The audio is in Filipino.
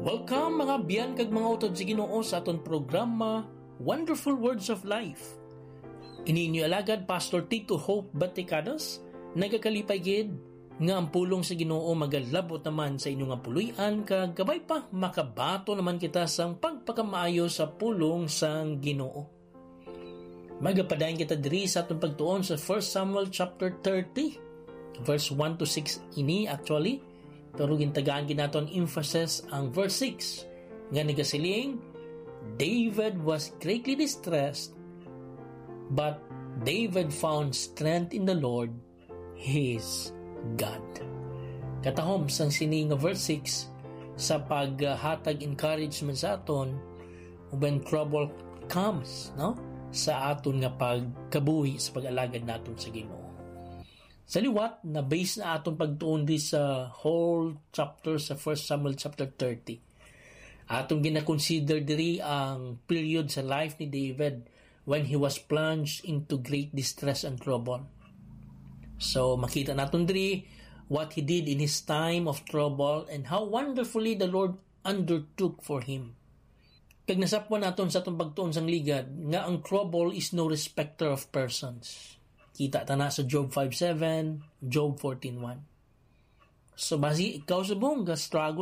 Welcome mga biyan kag mga utod sa Ginoo sa aton programa Wonderful Words of Life. Ininyo alagad Pastor Tito Hope Baticados, nagakalipay gid nga ang pulong sa Ginoo magalabot naman sa inyong puloy-an kag gabay pa makabato naman kita sang pagpakamaayo sa pulong sang Ginoo. Magapadayon kita diri sa atong pagtuon sa 1 Samuel chapter 30 verse 1 to 6 ini actually. Pero gintagaan ginaton emphasis ang verse 6 nga nagasiling, David was greatly distressed, but David found strength in the Lord, his God. Katahom sang sini nga verse 6 sa paghatag encouragement sa aton when trouble comes, no? Sa aton nga pagkabuhi sa pag-alagad naton sa Ginoo. Sa liwat, na base na atong pagtuon di sa whole chapter sa 1 Samuel chapter 30. Atong gina-consider diri ang period sa life ni David when he was plunged into great distress and trouble. So, makita naton diri what he did in his time of trouble and how wonderfully the Lord undertook for him. Kag nasapwan naton sa atong pagtuon sang ligad nga ang trouble is no respecter of persons. Kita ta na sa Job 5:7, Job 14:1. So, basi ikaw sa buong struggle